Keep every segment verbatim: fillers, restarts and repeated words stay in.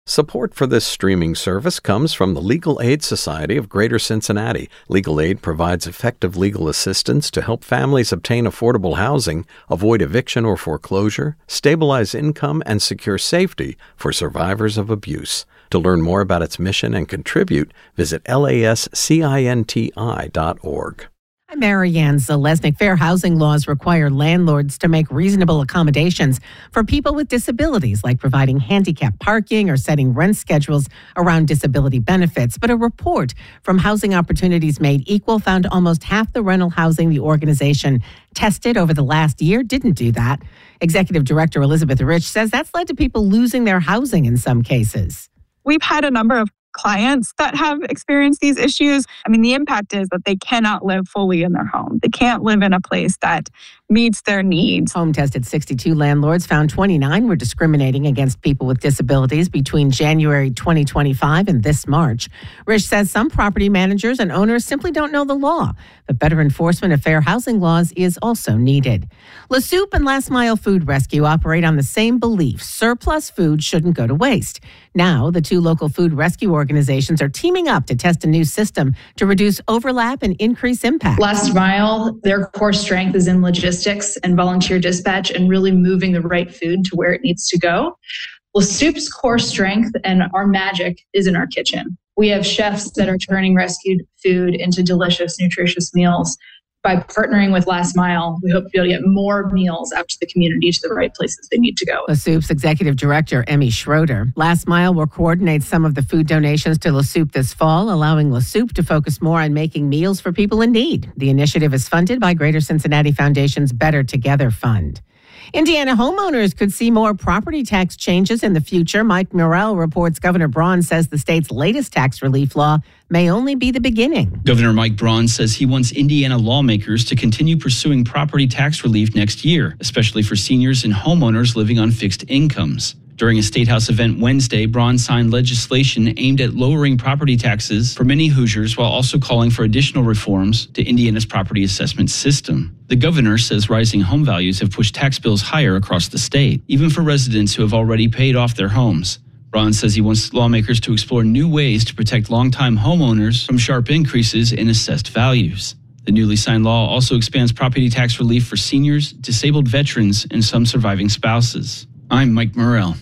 Support for this streaming service comes from the Legal Aid Society of Greater Cincinnati. Legal Aid provides effective legal assistance to help families obtain affordable housing, avoid eviction or foreclosure, stabilize income, and secure safety for survivors of abuse. To learn more about its mission and contribute, visit L A S cinti dot org. I'm Marianne Zalesnik. Fair housing laws require landlords to make reasonable accommodations for people with disabilities, like providing handicap parking or setting rent schedules around disability benefits. But a report from Housing Opportunities Made Equal found almost half the rental housing the organization tested over the last year didn't do that. Executive Director Elizabeth Rich says that's led to people losing their housing in some cases. We've had a number of clients that have experienced these issues. I mean, the impact is that they cannot live fully in their home. They can't live in a place that meets their needs. Home tested sixty-two landlords found twenty-nine were discriminating against people with disabilities between January twenty twenty-five and this March. Rich says some property managers and owners simply don't know the law, but better enforcement of fair housing laws is also needed. La Soup and Last Mile Food Rescue operate on the same belief: surplus food shouldn't go to waste. Now, the two local food rescue organizations are teaming up to test a new system to reduce overlap and increase impact. Last Mile, their core strength is in logistics and volunteer dispatch and really moving the right food to where it needs to go. La Soup's core strength and our magic is in our kitchen. We have chefs that are turning rescued food into delicious, nutritious meals. By partnering with Last Mile, we hope to be able to get more meals out to the community, to the right places they need to go. La Soup's Executive Director, Emmy Schroeder. Last Mile will coordinate some of the food donations to La Soup this fall, allowing La Soup to focus more on making meals for people in need. The initiative is funded by Greater Cincinnati Foundation's Better Together Fund. Indiana homeowners could see more property tax changes in the future. Mike Murrell reports Governor Braun says the state's latest tax relief law may only be the beginning. Governor Mike Braun says he wants Indiana lawmakers to continue pursuing property tax relief next year, especially for seniors and homeowners living on fixed incomes. During a State House event Wednesday, Braun signed legislation aimed at lowering property taxes for many Hoosiers while also calling for additional reforms to Indiana's property assessment system. The governor says rising home values have pushed tax bills higher across the state, even for residents who have already paid off their homes. Braun says he wants lawmakers to explore new ways to protect longtime homeowners from sharp increases in assessed values. The newly signed law also expands property tax relief for seniors, disabled veterans, and some surviving spouses. I'm Mike Murrell.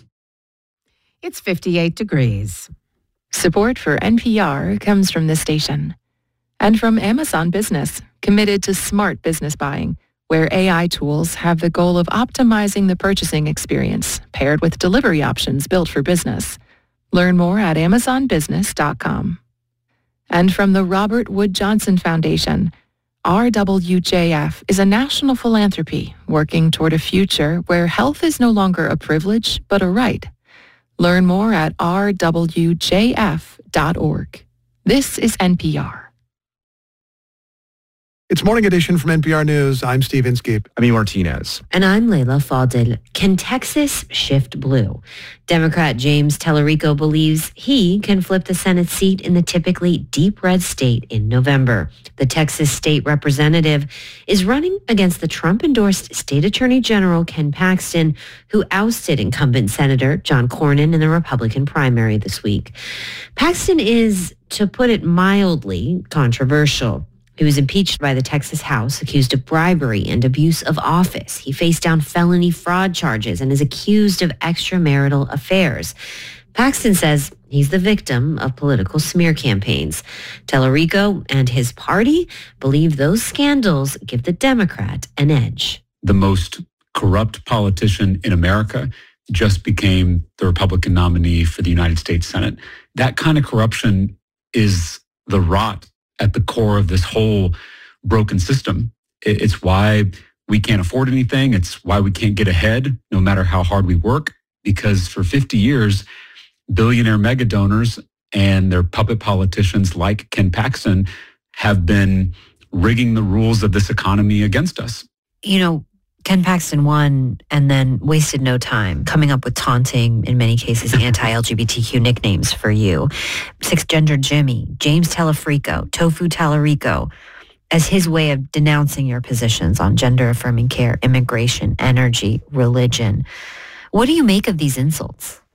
It's fifty-eight degrees. Support for N P R comes from this station and from Amazon Business, committed to smart business buying, where A I tools have the goal of optimizing the purchasing experience paired with delivery options built for business. Learn more at amazon business dot com. And from the Robert Wood Johnson Foundation, R W J F is a national philanthropy working toward a future where health is no longer a privilege but a right. Learn more at r w j f dot org. This is N P R. It's Morning Edition from N P R News. I'm Steve Inskeep. I'm E. Martinez. And I'm Layla Fadel. Can Texas shift blue? Democrat James Tellerico believes he can flip the Senate seat in the typically deep red state in November. The Texas state representative is running against the Trump-endorsed state attorney general Ken Paxton, who ousted incumbent Senator John Cornyn in the Republican primary this week. Paxton is, to put it mildly, controversial. He was impeached by the Texas House, accused of bribery and abuse of office. He faced down felony fraud charges and is accused of extramarital affairs. Paxton says he's the victim of political smear campaigns. Tellerico and his party believe those scandals give the Democrat an edge. The most corrupt politician in America just became the Republican nominee for the United States Senate. That kind of corruption is the rot at the core of this whole broken system. It's why we can't afford anything. It's why we can't get ahead, no matter how hard we work, because for fifty years, billionaire mega donors and their puppet politicians like Ken Paxton have been rigging the rules of this economy against us. You know, Ken Paxton won and then wasted no time coming up with taunting, in many cases, anti-L G B T Q nicknames for you. Six-gender Jimmy, James Telefrico, Tofu Tellerico, as his way of denouncing your positions on gender-affirming care, immigration, energy, religion. What do you make of these insults?